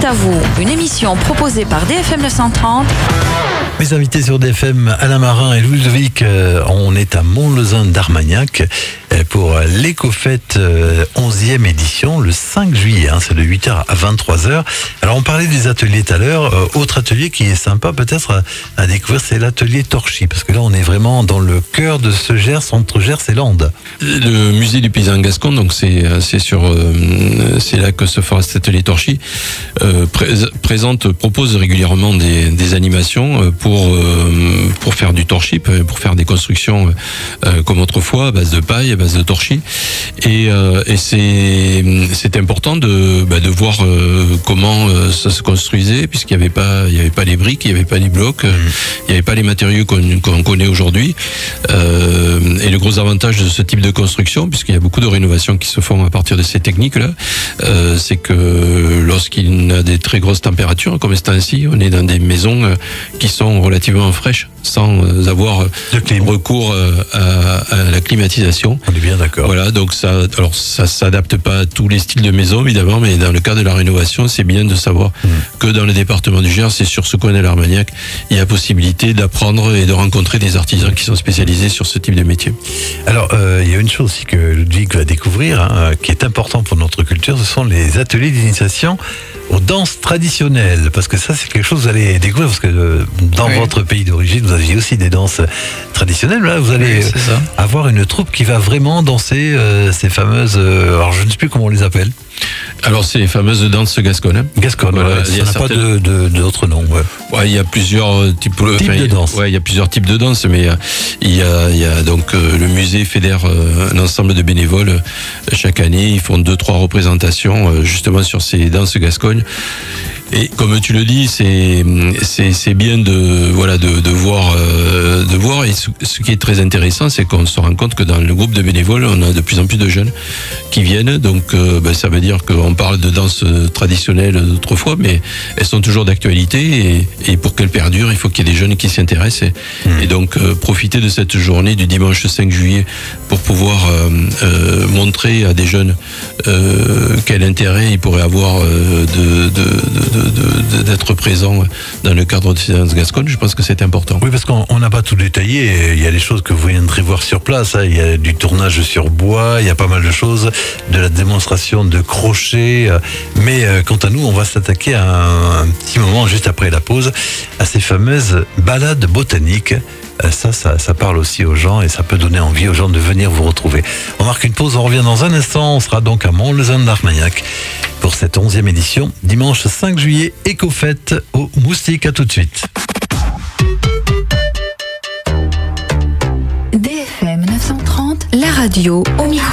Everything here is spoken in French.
C'est à vous, une émission proposée par DFM 930. Mes invités sur DFM, Alain Marin et Ludovic, on est à Mont-Lezin d'Armagnac pour l'Écofête 11e édition, le 5 juillet, c'est de 8h à 23h. Alors on parlait des ateliers tout à l'heure, autre atelier qui est sympa peut-être à découvrir, c'est l'atelier Torchy, parce que là on est vraiment dans le cœur de ce Gers, entre Gers et Landes. Le musée du paysan gascon, donc c'est là que se fera cet atelier Torchy, propose régulièrement des animations pour faire du torchis, pour faire des constructions comme autrefois à base de paille, à base de torchis, et c'est important de voir comment ça se construisait, puisqu'il n'y avait pas les briques, il n'y avait pas les blocs, il n'y avait pas les matériaux qu'on connaît aujourd'hui, et le gros avantage de ce type de construction, puisqu'il y a beaucoup de rénovations qui se font à partir de ces techniques-là, c'est que lorsqu'il y a des très grosses températures, comme c'est ainsi, on est dans des maisons qui sont relativement fraîches, sans avoir recours à la climatisation. On est bien d'accord. Voilà, donc ça s'adapte pas à tous les styles de maison, évidemment, mais dans le cas de la rénovation, c'est bien de savoir que dans le département du Gers, et sur ce coin de l'Armagnac, il y a possibilité d'apprendre et de rencontrer des artisans qui sont spécialisés sur ce type de métier. Alors, il y a une chose aussi que Ludwig va découvrir, qui est important pour notre culture, ce sont les ateliers d'initiation aux danses traditionnelles, parce que ça c'est quelque chose que vous allez découvrir, parce que dans votre pays d'origine vous aviez aussi des danses traditionnelles. Là vous allez avoir une troupe qui va vraiment danser ces fameuses, alors je ne sais plus comment on les appelle. Alors c'est les fameuses danses gasconnes. Gasconnes, voilà, il n'y a pas d'autres noms. Ouais, il y a plusieurs types de danses. Ouais, il y a plusieurs types de danses, mais il y a donc le musée fédère un ensemble de bénévoles chaque année. Ils font 2-3 représentations justement sur ces danses gasconnes. Et comme tu le dis, c'est bien de voir. Et ce qui est très intéressant, c'est qu'on se rend compte que dans le groupe de bénévoles, on a de plus en plus de jeunes qui viennent. Donc, ça veut dire qu'on parle de danse traditionnelle d'autrefois, mais elles sont toujours d'actualité. Et pour qu'elles perdurent, il faut qu'il y ait des jeunes qui s'y intéressent. Et donc, profiter de cette journée du dimanche 5 juillet pour pouvoir montrer à des jeunes quel intérêt ils pourraient avoir d'être présent dans le cadre de ces danses gasconnes. Je pense que c'est important. Oui, parce qu'on n'a pas tout détaillé. Il y a des choses que vous viendrez voir sur place. Il y a du tournage sur bois, il y a pas mal de choses, de la démonstration de crochet. Mais quant à nous, on va s'attaquer à un petit moment, juste après la pause, à ces fameuses balades botaniques. Ça parle aussi aux gens et ça peut donner envie aux gens de venir vous retrouver. On marque une pause, on revient dans un instant. On sera donc à Mont-Lezin d'Armagnac pour cette 11e édition. Dimanche 5 juillet, Écofête au Moustique. À tout de suite. DFM 930, la radio au micro.